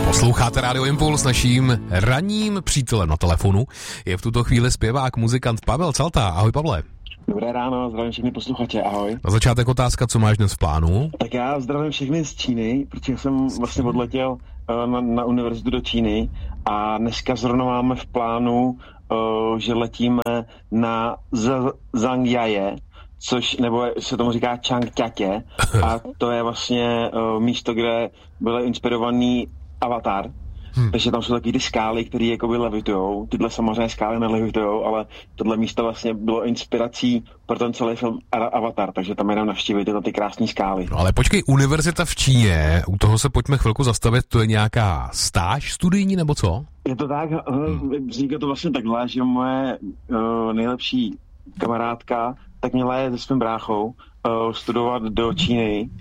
Posloucháte Rádio Impuls, naším ranním přítelem na telefonu je v tuto chvíli zpěvák, muzikant Pavel Calta. Ahoj, Pavle. Dobré ráno, zdravím všechny posluchače, ahoj. Na začátek otázka, co máš dnes v plánu? Tak já zdravím všechny z Číny, protože jsem vlastně odletěl na univerzitu do Číny a dneska zrovna máme v plánu, že letíme na Zhangjiaje, což, nebo se tomu říká Changjiatě, a to je vlastně místo, kde byl inspirovaný Avatar. Takže tam jsou taky ty skály, které jakoby levitujou. Tyhle samozřejmě skály nelevitujou, ale tohle místo vlastně bylo inspirací pro ten celý film Avatar, takže tam jenom navštívit ty krásné skály. No ale počkej, univerzita v Číně, u toho se pojďme chvilku zastavit, to je nějaká stáž studijní nebo co? Je to tak, říká to vlastně takhle, že moje nejlepší kamarádka tak měla je se svým bráchou studovat do Číny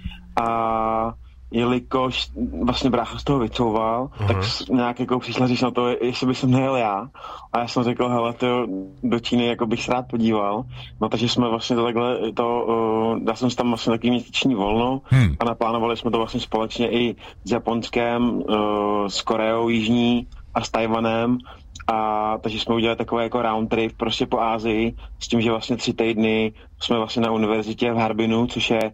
a jelikož vlastně brácha z toho vycouval, tak nějak jako přišla říct na to, jestli bych jsem nejel já. A já jsem řekl, hele, do Číny jako bych se rád podíval. No takže jsme vlastně to takhle, dal jsem si tam vlastně takový měsíční volno a naplánovali jsme to vlastně společně i s Japonskem, s Koreou jižní a s Tajvanem. A takže jsme udělali takový jako round trip prostě po Asii s tím, že vlastně 3 týdny jsme vlastně na univerzitě v Harbinu, což je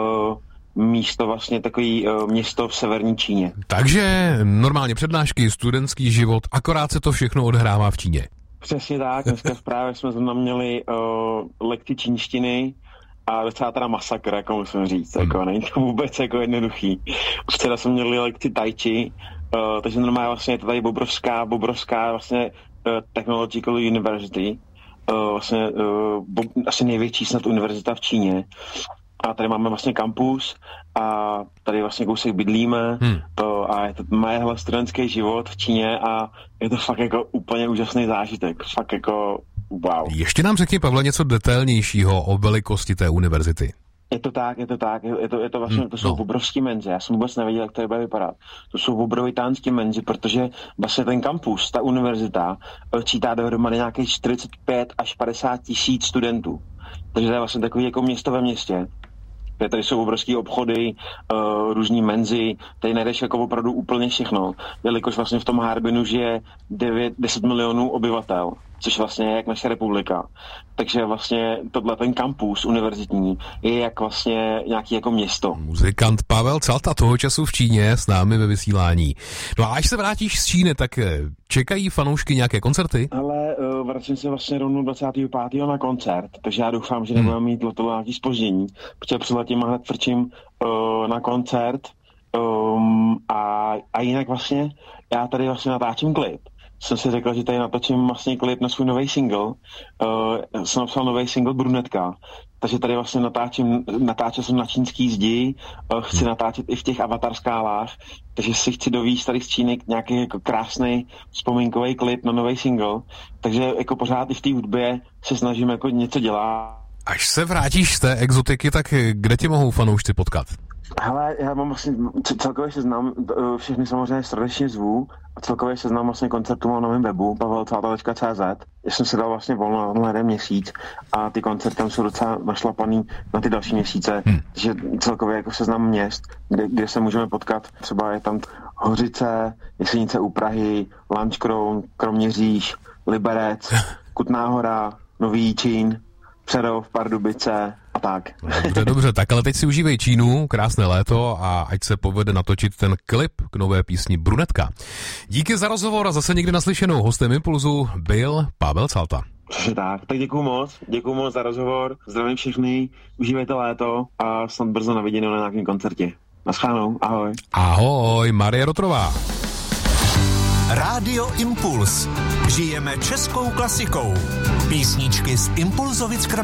místo vlastně takový město v severní Číně. Takže normálně přednášky, studentský život, akorát se to všechno odhrává v Číně. Přesně tak, dneska právě jsme tam měli lekci čínštiny a docela teda masakr, jako musím říct, jako není to vůbec jako jednoduchý. Včera jsme měli lekci tai chi, takže normálně vlastně je to tady bobrovská vlastně Technological University, vlastně asi největší snad univerzita v Číně. A tady máme vlastně kampus a tady vlastně kousek bydlíme a je to mojehle studentský život v Číně a je to fakt jako úplně úžasný zážitek. Fakt jako wow. Ještě nám řekni, Pavle, něco detailnějšího o velikosti té univerzity. Je to tak. Je to vlastně, to jsou obrovský menzy. Já jsem vůbec nevěděl, jak to bude vypadat. To jsou obrovitánský menzy, protože vlastně ten kampus, ta univerzita, čítá dohromady nějakých 45 až 50 tisíc studentů. Takže to je vlastně takový jako město ve městě. Tady jsou obrovský obchody, různý menzy, tady najdeš jako opravdu úplně všechno, jelikož vlastně v tom Harbinu žije 10 milionů obyvatel, což vlastně je jak naše republika. Takže vlastně tohle ten kampus univerzitní je jak vlastně nějaký jako město. Muzikant Pavel Calta, toho času v Číně, s námi ve vysílání. No a až se vrátíš z Číny, tak čekají fanoušky nějaké koncerty? Ale vracím se vlastně rovnou 25. na koncert, takže já doufám, že nebudeme mít nějaký zpoždění, protože přiletím a hned frčím na koncert a jinak vlastně já tady vlastně natáčím klip. Jsem si řekl, že tady natočím vlastně klip na svůj nový single. Jsem napsal nový single Brunetka, takže tady vlastně natáčel jsem na čínský zdi, chci natáčet i v těch Avatar skálách, takže si chci dovízt tady z Číny nějaký jako krásný vzpomínkový klip na nový single, takže jako pořád i v té hudbě se snažím jako něco dělat. Až se vrátíš z té exotiky, tak kde tě mohou fanoušci potkat? Hele, já mám vlastně celkově seznam, všechny samozřejmě srdečně zvu a celkově seznam vlastně koncertů mám na mém webu pavelcalta.cz. Já jsem si dal vlastně volno na jeden měsíc a ty koncerty tam jsou docela našlapaný na ty další měsíce, takže celkově jako seznam měst, kde se můžeme potkat. Třeba je tam Hořice, Jesenice u Prahy, Lanškroun, Kroměříž, Liberec, Kutná Hora, Nový Jičín, Přerov, Pardubice a tak. Dobře, tak ale teď si užívej Čínu, krásné léto a ať se povede natočit ten klip k nové písni Brunetka. Díky za rozhovor a zase někdy naslyšenou. Hostem Impulzu byl Pavel Calta. Tak děkuju moc za rozhovor, zdravím všechny, užívejte léto a snad brzo na viděnou na nějakém koncertě. Naschledanou, ahoj. Ahoj, Marie Rotrová. Rádio Impuls. Žijeme českou klasikou. Písničky z Impulzovic